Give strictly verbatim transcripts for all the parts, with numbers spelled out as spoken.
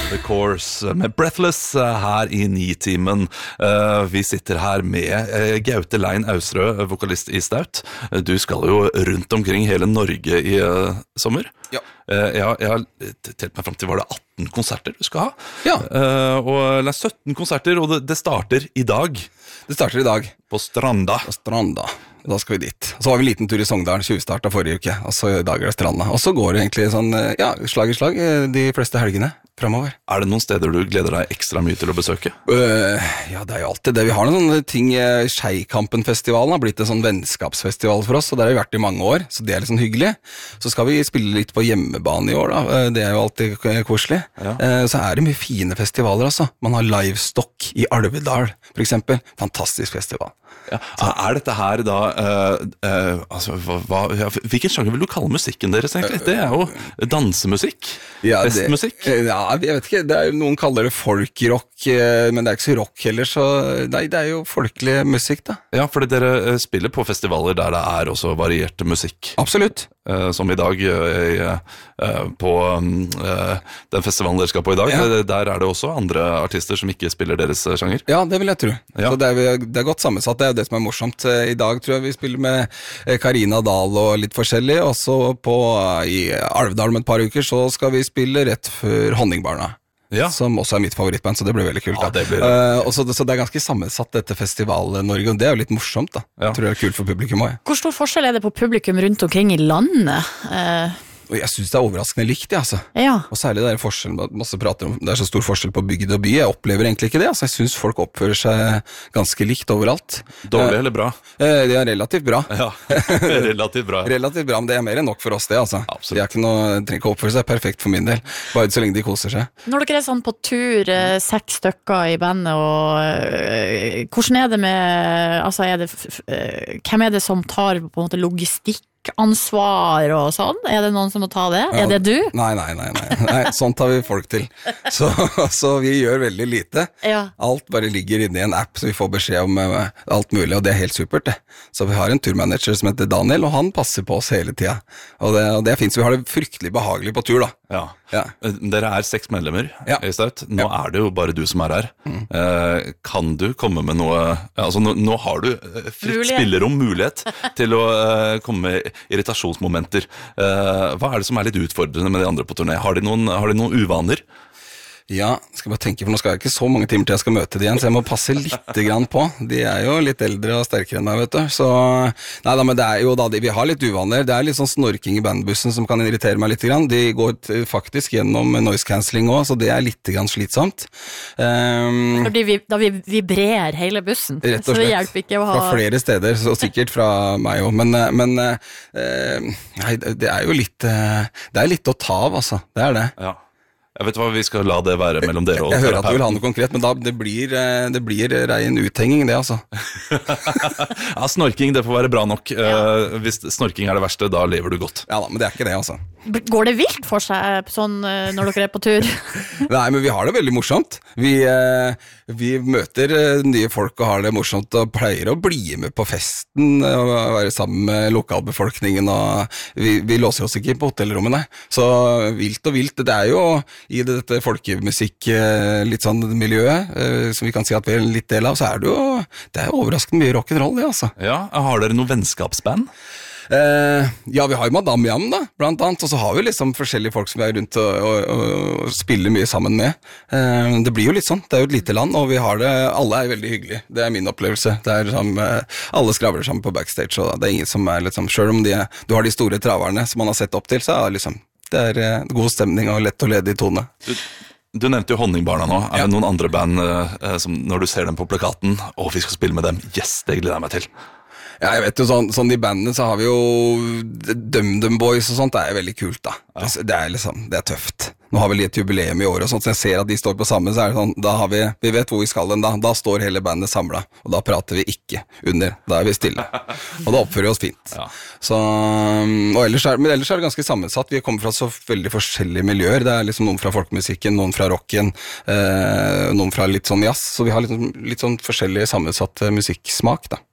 The Course med Breathless her i Nitimen. Vi sitter her med Gaute Lein Ausrød, vokalist i Staut. Du skal jo rundt omkring hele Norge i sommer. Ja. Jeg har, jeg har telt meg frem til, var det atten konserter du skal ha? Ja. Og det er sytten konserter, og det, det starter i dag. Det starter i dag. På Stranda. På Stranda. Da skal vi dit. Så var vi en liten tur i Sogndal, tjuvstartet forrige uke, og så i dag er det Stranda. Og så går det egentlig sånn, ja, slag i slag de fleste helgene fremover. Er det noen steder du gleder deg ekstra mye til å besøke? Uh, ja, det er jo alltid det. Vi har noen sånne ting. Skeikampen-festivalen har blitt en sånn vennskapsfestival for oss, og der har vi vært i mange år, så det er litt sånn hyggelig. Så skal vi spille litt på hjemmebane i år da, det er jo alltid koselig. Ja. Uh, så er det mye fine festivaler altså. Man har Livestock i Alvedal, for eksempel. Fantastisk festival. Ja. Er dette her da uh, uh, altså, hva, ja, hvilken sjanger vil du kalle musikken deres egentlig? Det er jo dansemusikk, ja, festmusikk. Det, ja, jeg vet ikke, det er, noen kaller det folkrock, men det er ikke så rock heller, så nei, det er jo folkelig musikk da. Ja, fordi dere spiller på festivaler der det er også variert musikk. Absolutt. Uh, som i dag uh, uh, på uh, den festivalen dere skal på i dag, ja. Der er det også andre artister som ikke spiller deres sjanger. Ja, det vil jeg tro. Ja. Så det er, det er godt sammensatt, det er det som er morsomt. I dag tror jeg vi spiller med Karina Dahl og litt forskjellig, og så på, i Alvdal om et par uker så skal vi spille rett før Honningbarna. Ja. Som også er mitt favorittband, så det blir veldig kult. Ja, det blir... uh, og så, så det er ganske sammensatt dette Festival-Norge, og det er jo litt morsomt da. Ja. Jeg tror det er kult for publikum også. Hvor stor forskjell er det på publikum rundt omkring i landet? Uh... Og jeg synes det er overraskende likt, ja, altså. Ja. Og særlig det er forskjellen, masse prater om, det er så stor forskjell på bygd og by, jeg opplever egentlig ikke det, altså. Jeg synes folk oppfører seg ganske likt overalt. Dårlig eller bra? Eh, det er relativt bra. Ja, relativt bra. Relativt bra, men det er mer enn nok for oss det, altså. Absolutt. Det er ikke noe, trenger ikke oppføre seg perfekt for min del, bare så lenge de koser seg. Når dere er sånn på tur, seks stykker i bandet, og hvordan er det med, altså er det, hvem er det som tar på en måte logistikk? Ansvar og sånn? Er det noen som må ta det? Ja, er det du? Nei, nei, nei, nei. nei sånn tar vi folk til. Så, så vi gjør veldig lite. Ja. Alt bare ligger inne i en app, så vi får beskjed om uh, alt mulig, og det er helt supert det. Så vi har en turmanager som heter Daniel, og han passer på oss hele tiden. Og det, og det finnes, vi har det fryktelig behagelig på tur da. Ja. Ja. Dere er seks medlemmer ja. I Staut. Nå ja. Er det jo bare du som er her. Mm. Eh, kan du komme med noe, altså nå, nå har du fritt spillerom, mulighet til å uh, komme med irritasjonsmomenter. Uh, hva er det som er litt utfordrende med de andre på turné? Har de noen, har de noen uvaner? Ja, skal bare tenke, for nå skal jeg ikke så mange timer til jeg skal møte de igjen, så jeg må passe litt grann på. De er jo litt eldre og sterkere enn meg, vet du. Så, nei da, men det er jo da, vi har litt uvaner. Det er litt sånn snorking i bandbussen som kan irritere meg litt grann. De går t- faktisk gjennom noise cancelling også, så det er litt grann slitsomt. Um, Fordi vi, da vi vibrerer hele bussen, rett og slett, så det hjelper ikke å ha... Fra flere steder, så sikkert fra meg også. Men, men uh, nei, det er jo litt, uh, det er litt å ta av, altså. Det er det. Ja. Jeg vet hva, vi skal la det være mellom dere og jeg hører at du vil ha noe konkret, men da, det blir, det blir rein uthenging det altså. Ja, snorking, det får være bra nok. Ja. Hvis snorking er det verste, da lever du godt. Ja da, men det er ikke det altså. Går det vilt for seg sånn når dere er på tur? Nei, men vi har det veldig morsomt. Vi, vi møter nye folk og har det morsomt og pleier å bli med på festen og være sammen med lokalbefolkningen, og vi, vi låser oss ikke på hotellrommet, nei. Så vilt og vilt, det er jo i dette folkemusikk litt sånn miljøet, som vi kan si at vi er en litt del av, så er det jo, det er overraskende mye rock'n'roll det altså. Ja, har dere noen vennskapsband? Uh, ja, vi har jo Madame Jam da, blant annet, og så har vi liksom forskjellige folk som vi er rundt og, og, og spiller mye sammen med. Uh, det blir jo litt sånn, det er jo et lite land, og vi har det, alle er veldig hyggelige, det er min opplevelse. Det er sånn, uh, alle skravler sammen på backstage, og det er ingen som er liksom, selv om de, du har de store traverne som man har sett opp til, så er det liksom, det er uh, god stemning og lett og ledig tone. Du, du nevnte jo Honningbarna nå, er det noen andre band uh, som når du ser dem på plakaten, å, vi skal spille med dem, yes, det gleder jeg meg til. Ja, jeg vet jo, sånn, sånn i bandene så har vi jo Dum-Dum Boys og sånt, det er jo veldig kult da. Ja. Det, det er liksom, det er tøft. Nå har vi litt jubileum i år og sånt, så jeg ser at de står på samme, så er det sånn, da har vi, vi vet hvor vi skal den da, da står hele bandet samlet, og da prater vi ikke under, da er vi stille. Og da oppfører vi oss fint. Ja. Så, og ellers er, men ellers er det ganske sammensatt, vi kommer fra så veldig forskjellige miljøer, det er liksom noen fra folkemusikken, noen fra rocken, eh, noen fra litt sånn jazz, så vi har litt, litt sånn forskjellig sammensatt musikksmak da.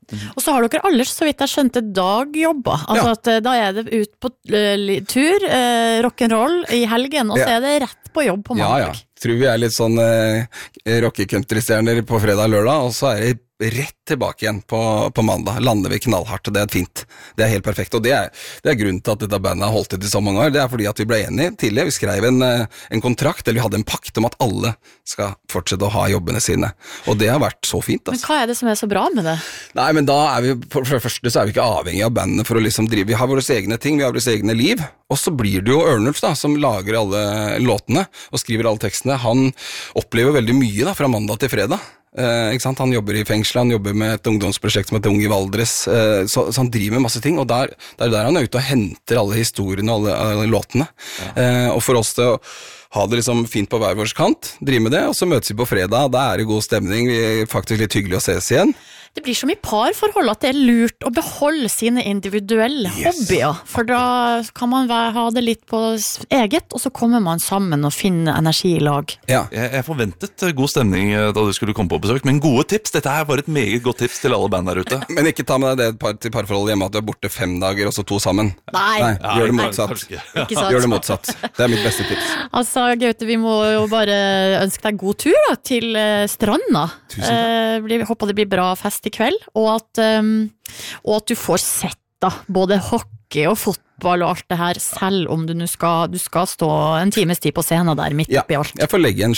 Og så har dere aldri, så vidt jeg skjønte, dagjobber. Altså Ja. at eh, da er det ut på eh, li- tur, eh, rock'n'roll i helgen, og så Ja. er det rett på jobb på Ja, ja. mandag. Tror vi er litt sånn eh, rockecountry-stjerner på fredag og lørdag, og så er det rett tilbake igjen på, på mandag. Lander vi knallhardt, og det er fint. Det er helt perfekt, og det er, det er grunnen til at dette bandet har holdt ut i så mange år. Det er fordi at vi ble enige tidlig. Vi skrev en, eh, en kontrakt, eller vi hadde en pakt om at alle skal fortsette å ha jobbene sine. Og det har vært så fint, Men altså. hva er det som er så bra med det? Nei, men da er vi, for det første så er vi ikke avhengig av bandene for å liksom drive. Vi har våre egne ting, vi har våre egne liv, og så blir det jo Ørnulf da, som lager alle låtene og skriver alle tekstene. Han opplever veldig mye da, fra mandag til fredag. Eh, ikke sant? Han jobber i fengsel, han jobber med et ungdomsprosjekt som heter Ung i Valdres, eh, så, så han driver med masse ting, og der, der, der han er ute og henter alle historiene og alle, alle låtene. Ja. Eh, og for oss til å ha det liksom fint på hver vår kant, drive med det, og så møtes vi på fredag, da er det god stemning, vi er faktisk litt hyggelig å ses igjen. Det blir som i parforhold at det er lurt å beholde sine individuelle Yes. hobbyer, for da kan man være, ha det litt på s- eget, og så kommer man sammen og finner energi i lag. Ja. Jeg, jeg forventet eh, god stemning eh, da du skulle komme på besøk, men gode tips. Dette her var et meget godt tips til alle band der ute. Men ikke ta med deg det par, til parforholdet hjemme at du er borte fem dager, og så to sammen. Nei, Nei, gjør det Nei, motsatt. kanskje ikke. ikke sant? Gjør det motsatt. Det er mitt beste tips. Altså, Gaute, vi må jo bare ønske deg god tur da, til eh, stranda. Tusen takk. Eh, blir, håper det blir bra fest i kveld, og at, um, og at du får sett da, både hockey og fotball og alt det her, selv om du nå skal, du skal stå en times tid på scenen der midt Ja, oppi alt. jeg får legge en